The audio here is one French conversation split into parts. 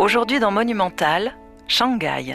Aujourd'hui dans Monumental, Shanghai.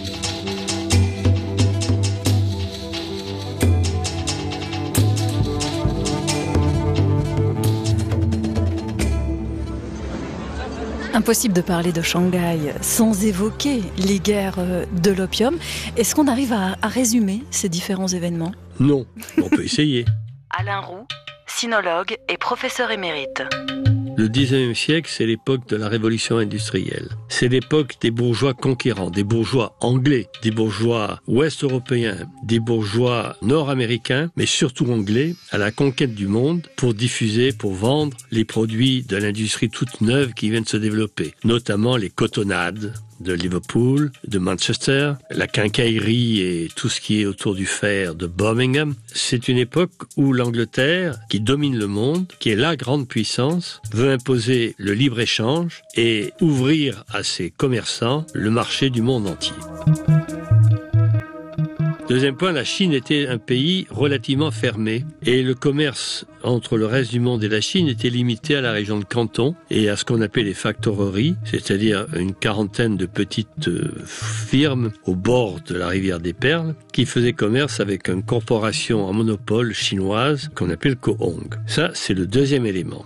Impossible de parler de Shanghai sans évoquer les guerres de l'opium. Est-ce qu'on arrive à résumer ces différents événements ? Non, on peut essayer. Alain Roux, sinologue et professeur émérite. Le 19e siècle, c'est l'époque de la révolution industrielle. C'est l'époque des bourgeois conquérants, des bourgeois anglais, des bourgeois ouest-européens, des bourgeois nord-américains, mais surtout anglais, à la conquête du monde pour diffuser, pour vendre les produits de l'industrie toute neuve qui vient de se développer, notamment les cotonnades de Liverpool, de Manchester, la quincaillerie et tout ce qui est autour du fer de Birmingham. C'est une époque où l'Angleterre, qui domine le monde, qui est la grande puissance, veut imposer le libre-échange et ouvrir à ses commerçants le marché du monde entier. Deuxième point, la Chine était un pays relativement fermé et le commerce entre le reste du monde et la Chine était limité à la région de Canton et à ce qu'on appelait les factoreries, c'est-à-dire une quarantaine de petites firmes au bord de la rivière des Perles qui faisaient commerce avec une corporation en monopole chinoise qu'on appelle Kohong. Ça, c'est le deuxième élément.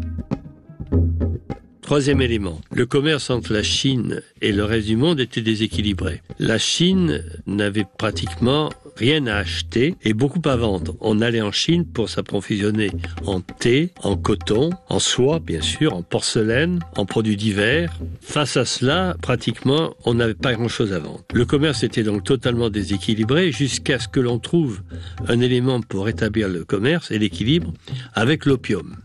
Troisième élément, le commerce entre la Chine et le reste du monde était déséquilibré. La Chine n'avait pratiquement rien à acheter et beaucoup à vendre. On allait en Chine pour s'approvisionner en thé, en coton, en soie bien sûr, en porcelaine, en produits divers. Face à cela, pratiquement, on n'avait pas grand-chose à vendre. Le commerce était donc totalement déséquilibré jusqu'à ce que l'on trouve un élément pour rétablir le commerce et l'équilibre avec l'opium.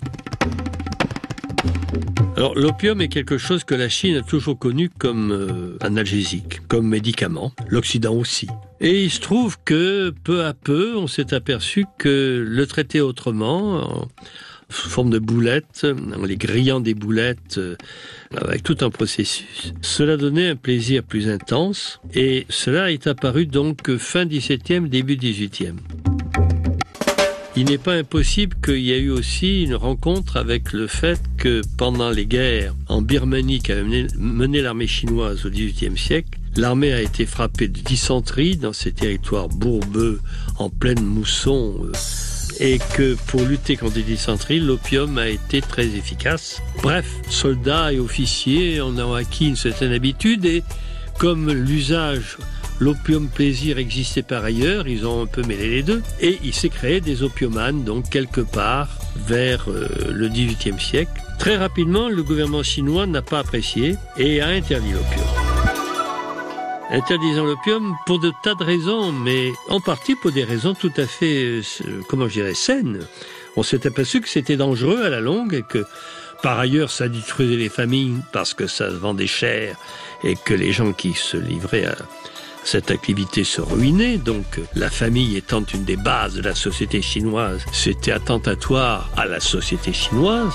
Alors, l'opium est quelque chose que la Chine a toujours connu comme analgésique, comme médicament, l'Occident aussi. Et il se trouve que, peu à peu, on s'est aperçu que le traiter autrement, en forme de boulettes, en les grillant des boulettes, avec tout un processus, cela donnait un plaisir plus intense, et cela est apparu donc fin 17e, début 18e. Il n'est pas impossible qu'il y ait eu aussi une rencontre avec le fait que pendant les guerres en Birmanie qu'avait mené l'armée chinoise au XVIIIe siècle, l'armée a été frappée de dysenterie dans ces territoires bourbeux en pleine mousson et que pour lutter contre les dysenteries, l'opium a été très efficace. Bref, soldats et officiers en ont acquis une certaine habitude et comme l'usage l'opium plaisir existait par ailleurs, ils ont un peu mêlé les deux, et il s'est créé des opiomanes, donc quelque part vers le XVIIIe siècle. Très rapidement, le gouvernement chinois n'a pas apprécié et a interdit l'opium. Interdisant l'opium pour de tas de raisons, mais en partie pour des raisons tout à fait, saines. On s'est aperçu que c'était dangereux à la longue et que par ailleurs, ça détruisait les familles parce que ça se vendait cher et que les gens qui se livraient à cette activité se ruinait, donc la famille étant une des bases de la société chinoise, c'était attentatoire à la société chinoise.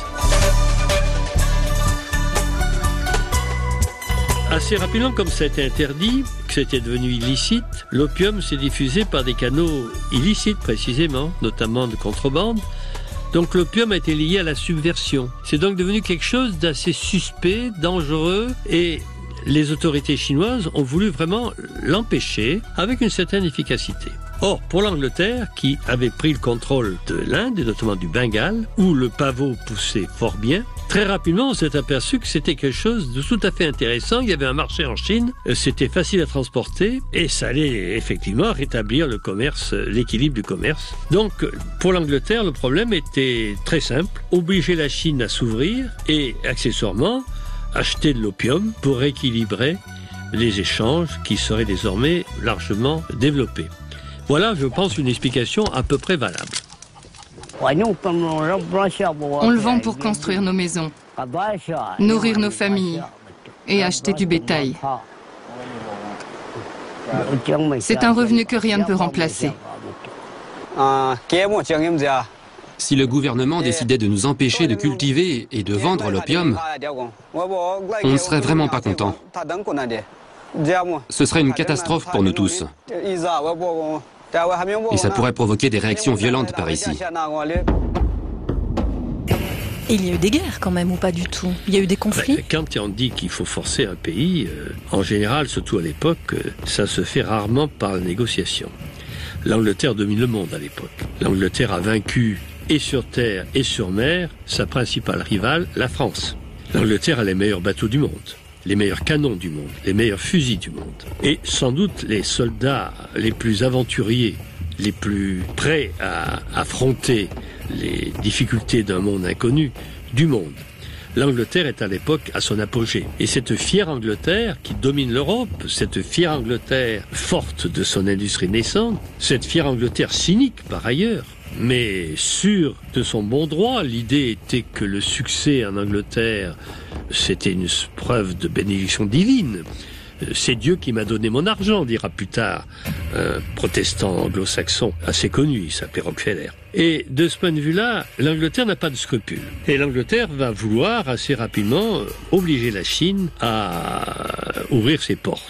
Assez rapidement, comme ça a été interdit, que c'était devenu illicite, l'opium s'est diffusé par des canaux illicites précisément, notamment de contrebande. Donc l'opium a été lié à la subversion. C'est donc devenu quelque chose d'assez suspect, dangereux et les autorités chinoises ont voulu vraiment l'empêcher avec une certaine efficacité. Or, pour l'Angleterre, qui avait pris le contrôle de l'Inde, et notamment du Bengale, où le pavot poussait fort bien, très rapidement, on s'est aperçu que c'était quelque chose de tout à fait intéressant. Il y avait un marché en Chine, c'était facile à transporter, et ça allait effectivement rétablir le commerce, l'équilibre du commerce. Donc, pour l'Angleterre, le problème était très simple, obliger la Chine à s'ouvrir, et accessoirement, acheter de l'opium pour équilibrer les échanges qui seraient désormais largement développés. Voilà, je pense, une explication à peu près valable. On le vend pour construire nos maisons, nourrir nos familles et acheter du bétail. C'est un revenu que rien ne peut remplacer. Si le gouvernement décidait de nous empêcher de cultiver et de vendre l'opium, on ne serait vraiment pas content. Ce serait une catastrophe pour nous tous. Et ça pourrait provoquer des réactions violentes par ici. Et il y a eu des guerres quand même, ou pas du tout? Il y a eu des conflits? Quand on dit qu'il faut forcer un pays, en général, surtout à l'époque, ça se fait rarement par la négociation. L'Angleterre domine le monde à l'époque. L'Angleterre a vaincu, et sur terre et sur mer, sa principale rivale, la France. L'Angleterre a les meilleurs bateaux du monde, les meilleurs canons du monde, les meilleurs fusils du monde. Et sans doute les soldats les plus aventuriers, les plus prêts à affronter les difficultés d'un monde inconnu du monde. L'Angleterre est à l'époque à son apogée. Et cette fière Angleterre qui domine l'Europe, cette fière Angleterre forte de son industrie naissante, cette fière Angleterre cynique par ailleurs, mais sûre de son bon droit, l'idée était que le succès en Angleterre, c'était une preuve de bénédiction divine. C'est Dieu qui m'a donné mon argent, dira plus tard un protestant anglo-saxon assez connu, il s'appelait Rockefeller. Et de ce point de vue-là, l'Angleterre n'a pas de scrupules. Et l'Angleterre va vouloir assez rapidement obliger la Chine à ouvrir ses portes.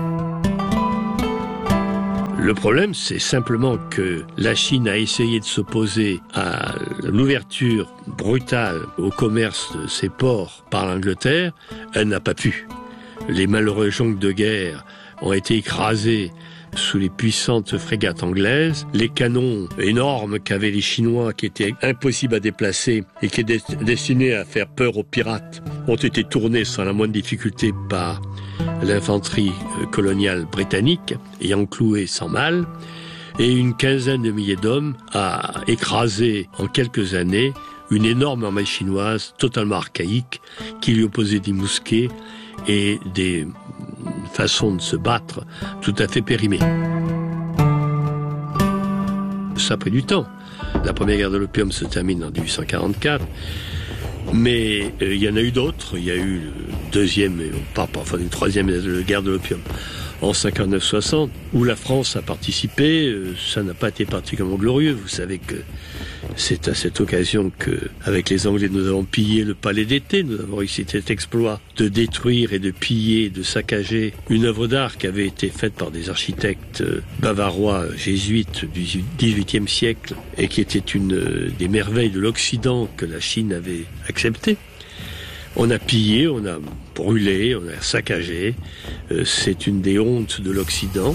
Le problème, c'est simplement que la Chine a essayé de s'opposer à l'ouverture brutale au commerce de ses ports par l'Angleterre. Elle n'a pas pu. Les malheureux jonques de guerre ont été écrasés sous les puissantes frégates anglaises. Les canons énormes qu'avaient les Chinois, qui étaient impossibles à déplacer et qui étaient destinés à faire peur aux pirates, ont été tournés sans la moindre difficulté par l'infanterie coloniale britannique, ayant cloué sans mal. Et une quinzaine de milliers d'hommes a écrasé en quelques années une énorme armée chinoise totalement archaïque qui lui opposait des mousquets et des façons de se battre tout à fait périmées. Ça a pris du temps. La première guerre de l'opium se termine en 1844, mais il y en a eu d'autres. Il y a eu une deuxième, une troisième guerre de l'opium en 59-60, où la France a participé. Ça n'a pas été particulièrement glorieux. Vous savez que c'est à cette occasion que, avec les Anglais, nous avons pillé le palais d'été. Nous avons réussi cet exploit de détruire et de piller, de saccager une œuvre d'art qui avait été faite par des architectes bavarois jésuites du XVIIIe siècle et qui était une des merveilles de l'Occident que la Chine avait acceptée. On a pillé, on a brûlé, on a saccagé. C'est une des hontes de l'Occident.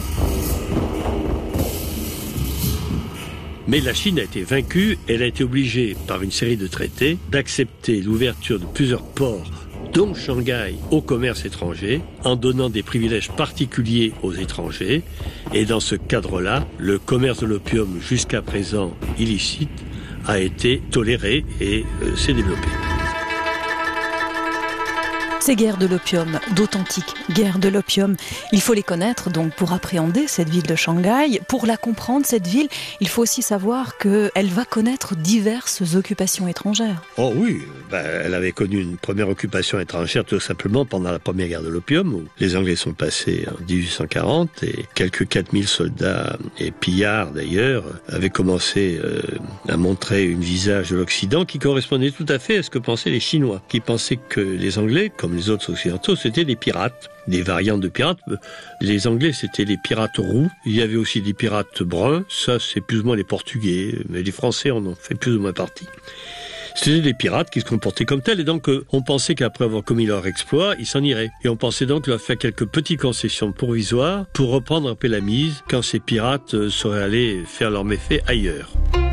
Mais la Chine a été vaincue, elle a été obligée par une série de traités d'accepter l'ouverture de plusieurs ports, dont Shanghai, au commerce étranger, en donnant des privilèges particuliers aux étrangers. Et dans ce cadre-là, le commerce de l'opium, jusqu'à présent illicite, a été toléré et s'est développé. Ces guerres de l'opium, d'authentiques guerres de l'opium, il faut les connaître donc pour appréhender cette ville de Shanghai. Pour la comprendre, cette ville, il faut aussi savoir qu'elle va connaître diverses occupations étrangères. Oh oui, elle avait connu une première occupation étrangère tout simplement pendant la première guerre de l'opium, où les Anglais sont passés en 1840 et quelques 4000 soldats et pillards d'ailleurs avaient commencé à montrer un visage de l'Occident qui correspondait tout à fait à ce que pensaient les Chinois, qui pensaient que les Anglais, comme les autres occidentaux, c'était des pirates, des variantes de pirates. Les Anglais, c'était les pirates roux. Il y avait aussi des pirates bruns. Ça, c'est plus ou moins les Portugais, mais les Français en ont fait plus ou moins partie. C'était des pirates qui se comportaient comme tels, et donc on pensait qu'après avoir commis leur exploit, ils s'en iraient. Et on pensait donc leur faire quelques petites concessions provisoires pour reprendre un peu la mise quand ces pirates seraient allés faire leurs méfaits ailleurs.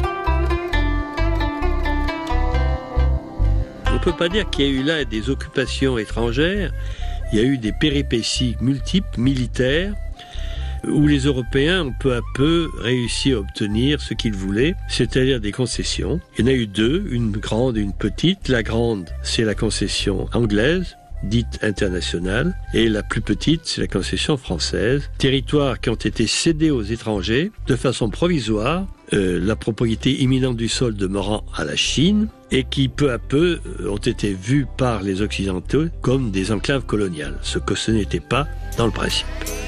On ne peut pas dire qu'il y a eu là des occupations étrangères. Il y a eu des péripéties multiples, militaires, où les Européens ont peu à peu réussi à obtenir ce qu'ils voulaient, c'est-à-dire des concessions. Il y en a eu deux, une grande et une petite. La grande, c'est la concession anglaise, dite internationale, et la plus petite, c'est la concession française. Territoires qui ont été cédés aux étrangers de façon provisoire, la propriété imminente du sol demeurant à la Chine, et qui peu à peu ont été vus par les Occidentaux comme des enclaves coloniales, ce que ce n'était pas dans le principe.